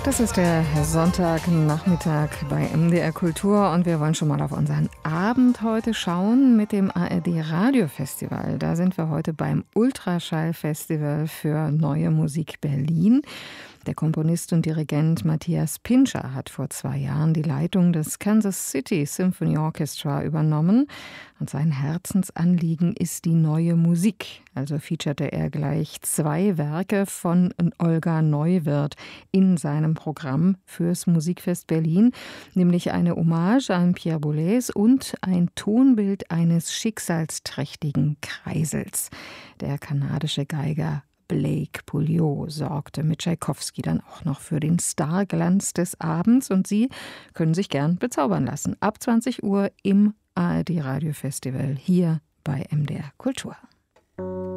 Das ist der Sonntagnachmittag bei MDR Kultur und wir wollen schon mal auf unseren Abend heute schauen mit dem ARD Radiofestival. Da sind wir heute beim Ultraschall-Festival für Neue Musik Berlin. Der Komponist und Dirigent Matthias Pinscher hat vor 2 Jahren die Leitung des Kansas City Symphony Orchestra übernommen. Und sein Herzensanliegen ist die neue Musik. Also featurete er gleich 2 Werke von Olga Neuwirth in seinem Programm fürs Musikfest Berlin, nämlich eine Hommage an Pierre Boulez und ein Tonbild eines schicksalsträchtigen Kreisels. Der kanadische Geiger Blake Pouliot sorgte mit Tschaikowski dann auch noch für den Starglanz des Abends und Sie können sich gern bezaubern lassen. Ab 20 Uhr im ARD Radiofestival hier bei MDR Kultur.